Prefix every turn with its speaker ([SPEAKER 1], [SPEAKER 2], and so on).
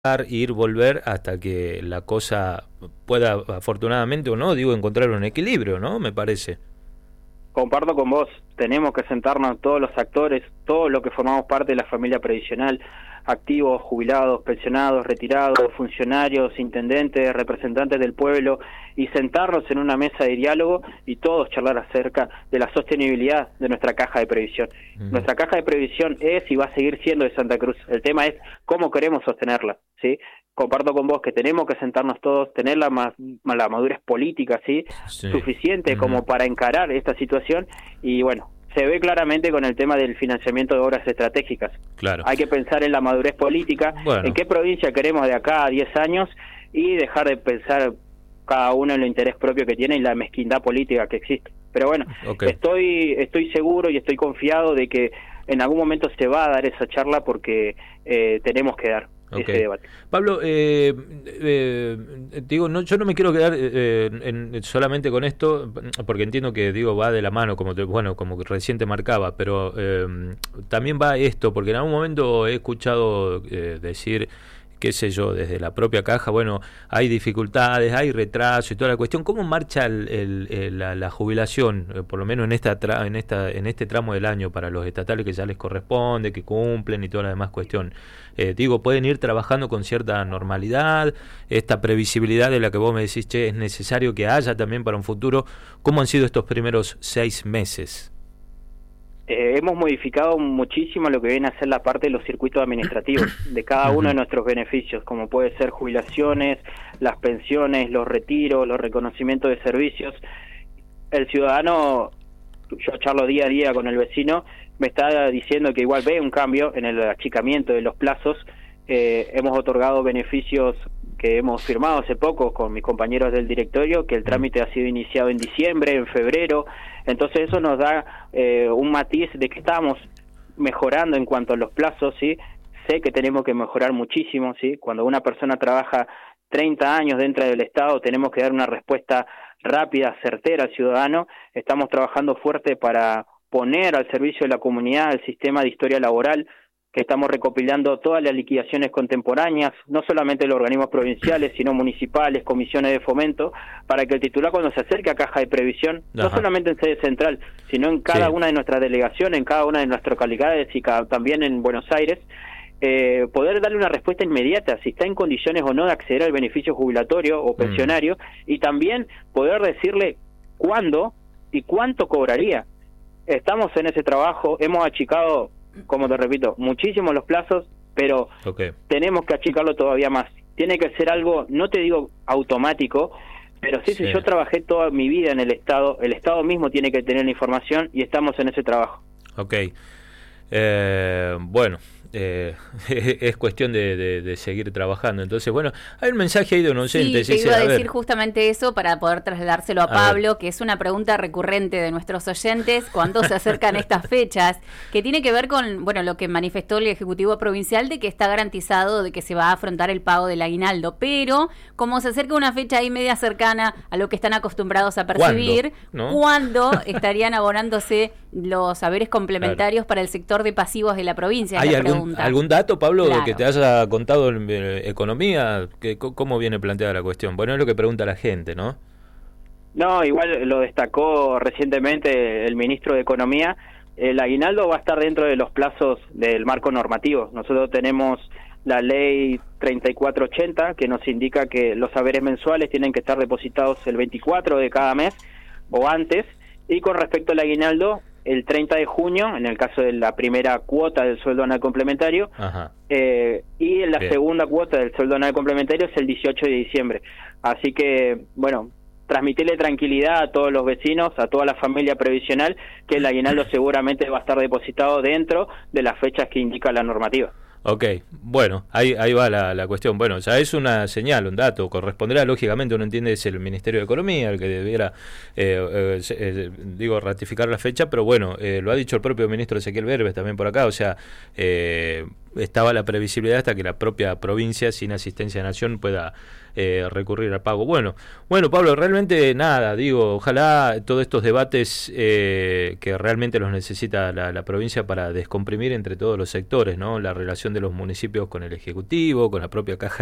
[SPEAKER 1] ir, volver hasta que la cosa pueda, afortunadamente o no, digo, encontrar un equilibrio, ¿no? Me parece.
[SPEAKER 2] Comparto con vos, tenemos que sentarnos todos los actores, todos los que formamos parte de la familia previsional, activos, jubilados, pensionados, retirados, funcionarios, intendentes, representantes del pueblo, y sentarnos en una mesa de diálogo y todos charlar acerca de la sostenibilidad de nuestra caja de previsión. Nuestra caja de previsión es y va a seguir siendo de Santa Cruz. El tema es cómo queremos sostenerla, ¿sí? Comparto con vos que tenemos que sentarnos todos, tener la madurez política, ¿sí? Suficiente como para encarar esta situación, y bueno, se ve claramente con el tema del financiamiento de obras estratégicas.
[SPEAKER 1] Claro.
[SPEAKER 2] Hay que pensar en la madurez política, en qué provincia queremos de acá a 10 años, y dejar de pensar cada uno en el interés propio que tiene y la mezquindad política que existe. Pero bueno, estoy seguro y estoy confiado de que en algún momento se va a dar esa charla, porque tenemos que dar ese debate.
[SPEAKER 1] Pablo, digo, no, yo no me quiero quedar solamente con esto, porque entiendo que digo va de la mano, como recién te marcaba, pero también va esto, porque en algún momento he escuchado decir, qué sé yo, desde la propia caja, bueno, hay dificultades, hay retraso y toda la cuestión. ¿Cómo marcha la jubilación, por lo menos en este tramo del año para los estatales que ya les corresponde, que cumplen y toda la demás cuestión? Digo, ¿pueden ir trabajando con cierta normalidad? Esta previsibilidad de la que vos me decís, che, es necesario que haya también para un futuro. ¿Cómo han sido estos primeros 6 meses?
[SPEAKER 2] Hemos modificado muchísimo lo que viene a ser la parte de los circuitos administrativos de cada uno de nuestros beneficios, como puede ser jubilaciones, las pensiones, los retiros, los reconocimientos de servicios. El ciudadano, yo charlo día a día con el vecino, me está diciendo que igual ve un cambio en el achicamiento de los plazos. Hemos otorgado beneficios que hemos firmado hace poco con mis compañeros del directorio, que el trámite ha sido iniciado en diciembre, en febrero. Entonces eso nos da un matiz de que estamos mejorando en cuanto a los plazos, ¿sí? Sé que tenemos que mejorar muchísimo, ¿sí? Cuando una persona trabaja 30 años dentro del Estado, tenemos que dar una respuesta rápida, certera al ciudadano. Estamos trabajando fuerte para poner al servicio de la comunidad el sistema de historia laboral, que estamos recopilando todas las liquidaciones contemporáneas, no solamente los organismos provinciales, sino municipales, comisiones de fomento, para que el titular, cuando se acerque a Caja de Previsión, no solamente en sede central, sino en cada una de nuestras delegaciones, en cada una de nuestras localidades y también en Buenos Aires, poder darle una respuesta inmediata, si está en condiciones o no de acceder al beneficio jubilatorio o pensionario, y también poder decirle cuándo y cuánto cobraría. Estamos en ese trabajo, hemos achicado, como te repito, muchísimo los plazos, pero tenemos que achicarlo todavía más. Tiene que ser algo, no te digo automático, pero si yo trabajé toda mi vida en el Estado mismo tiene que tener la información, y estamos en ese trabajo.
[SPEAKER 1] Bueno, es cuestión de seguir trabajando. Entonces, bueno, hay un mensaje ahí de un oyente.
[SPEAKER 3] Sí, te iba a decir justamente eso para poder trasladárselo a Pablo, que es una pregunta recurrente de nuestros oyentes cuando se acercan estas fechas, que tiene que ver con, bueno, lo que manifestó el Ejecutivo Provincial, de que está garantizado de que se va a afrontar el pago del aguinaldo, pero como se acerca una fecha ahí media cercana a lo que están acostumbrados a percibir, ¿cuándo estarían abonándose los saberes complementarios para el sector de pasivos de la provincia?
[SPEAKER 1] ¿Hay algún dato, Pablo, que te haya contado en economía? ¿Cómo viene planteada la cuestión? Bueno, es lo que pregunta la gente, ¿no?
[SPEAKER 2] No, igual lo destacó recientemente el ministro de Economía. El aguinaldo va a estar dentro de los plazos del marco normativo. Nosotros tenemos la ley 3480, que nos indica que los saberes mensuales tienen que estar depositados el 24 de cada mes o antes, y con respecto al aguinaldo, el 30 de junio, en el caso de la primera cuota del sueldo anual complementario, y la segunda cuota del sueldo anual complementario es el 18 de diciembre. Así que, bueno, transmitirle tranquilidad a todos los vecinos, a toda la familia previsional, que el aguinaldo seguramente va a estar depositado dentro de las fechas que indica la normativa.
[SPEAKER 1] Bueno, ahí va la cuestión. Bueno, ya es una señal, un dato. Corresponderá, lógicamente, uno entiende, es el Ministerio de Economía el que debiera, ratificar la fecha, pero bueno, lo ha dicho el propio ministro Ezequiel Berbes también por acá, o sea, estaba la previsibilidad hasta que la propia provincia, sin asistencia de Nación, pueda recurrir al pago. Bueno, Pablo, realmente nada, digo, ojalá todos estos debates que realmente los necesita la provincia para descomprimir entre todos los sectores, ¿no? La relación de los municipios con el Ejecutivo, con la propia Caja